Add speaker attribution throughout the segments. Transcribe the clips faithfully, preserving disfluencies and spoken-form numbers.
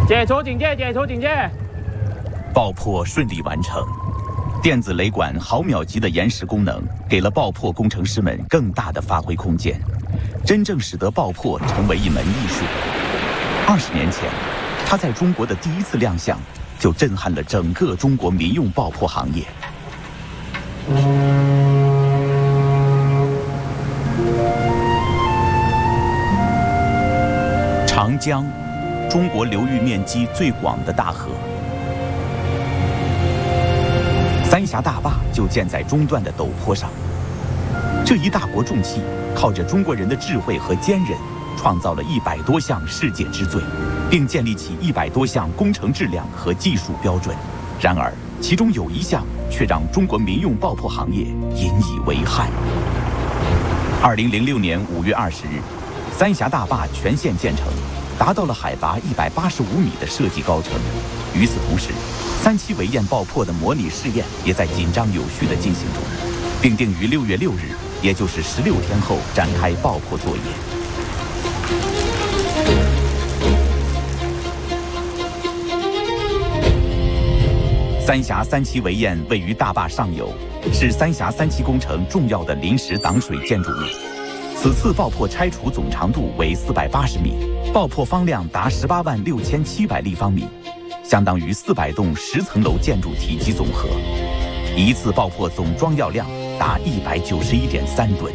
Speaker 1: 解除警戒，解除警戒。
Speaker 2: 爆破顺利完成，电子雷管毫秒级的延时功能给了爆破工程师们更大的发挥空间，真正使得爆破成为一门艺术。二十年前，它在中国的第一次亮相，就震撼了整个中国民用爆破行业。长江，中国流域面积最广的大河。三峡大坝就建在中段的陡坡上。这一大国重器，靠着中国人的智慧和坚韧，创造了一百多项世界之最，并建立起一百多项工程质量和技术标准。然而，其中有一项却让中国民用爆破行业引以为憾。二零零六年五月二十日，三峡大坝全线建成，达到了海拔一百八十五米的设计高程。与此同时，三七围堰爆破的模拟试验也在紧张有序地进行中，并定于六月六日，也就是十六天后展开爆破作业。三峡三期围堰位于大坝上游，是三峡三期工程重要的临时挡水建筑物。此次爆破拆除总长度为四百八十米，爆破方量达十八万六千七百立方米，相当于四百栋十层楼建筑体积总和。一次爆破总装药量达一百九十一点三吨。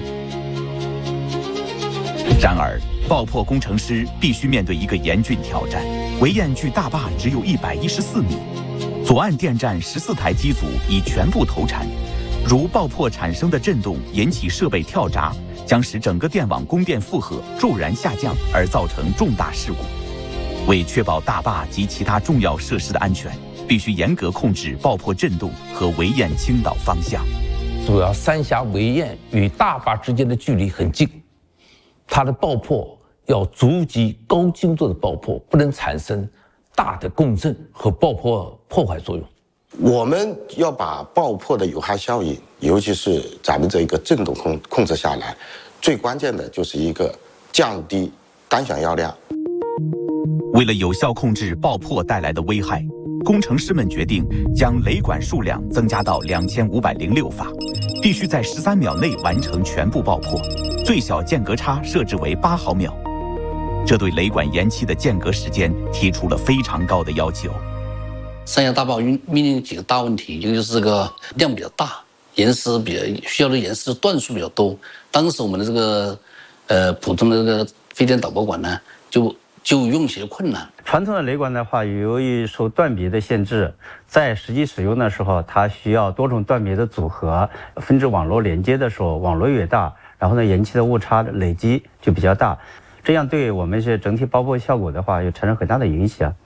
Speaker 2: 然而，爆破工程师必须面对一个严峻挑战：围堰距大坝只有一百一十四米。左岸电站十四台机组已全部投产，如爆破产生的震动引起设备跳闸，将使整个电网供电负荷骤然下降，而造成重大事故。为确保大坝及其他重要设施的安全，必须严格控制爆破震动和围堰倾倒方向。
Speaker 3: 主要三峡围堰与大坝之间的距离很近，它的爆破要逐级高精度的爆破，不能产生大的共振和爆破破坏作用。
Speaker 4: 我们要把爆破的有害效应，尤其是咱们这一个震动控控制下来，最关键的就是一个降低单响药量。
Speaker 2: 为了有效控制爆破带来的危害，工程师们决定将雷管数量增加到两千五百零六发，必须在十三秒内完成全部爆破，最小间隔差设置为八毫秒。这对雷管延期的间隔时间提出了非常高的要求。
Speaker 5: 三峡大坝面临几个大问题，一个就是这个量比较大，延时比较需要的延时段数比较多。当时我们的这个呃普通的这个飞电导播管呢，就就用起来困难。
Speaker 6: 传统的雷管的话，由于受段别的限制，在实际使用的时候，它需要多种段别的组合，分支网络连接的时候，网络越大，然后呢延期的误差累积就比较大。这样对我们是整体爆破效果的话，有产生很大的影响。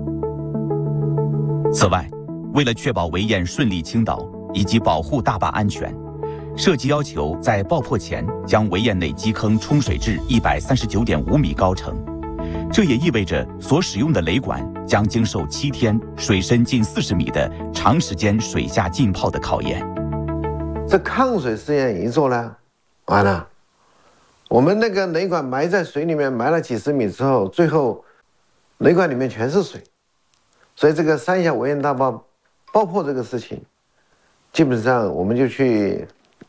Speaker 2: 此外，为了确保围堰顺利倾倒以及保护大坝安全，设计要求在爆破前将围堰内基坑冲水至一百三十九点五米高程。这也意味着所使用的雷管将经受七天、水深近四十米的长时间水下浸泡的考验。
Speaker 7: 这抗水试验一做呢，完了。我们那个雷管埋在水里面埋了几十米之后，最后雷管里面全是水，所以这个三峡围堰大坝爆破这个事情，基本上我们就去